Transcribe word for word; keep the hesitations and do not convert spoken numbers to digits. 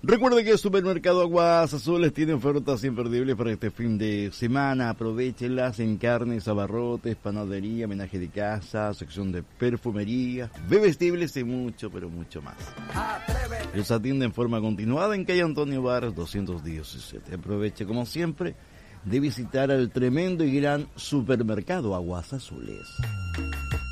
Recuerde que el Supermercado Aguas Azules tiene ofertas imperdibles para este fin de semana. Aprovéchenlas en carnes, abarrotes, panadería, menaje de casa, sección de perfumería, bebestibles y mucho, pero mucho más. Los atiende en forma continuada en calle Antonio Varas doscientos diecisiete. Aproveche, como siempre, de visitar al tremendo y gran Supermercado Aguas Azules.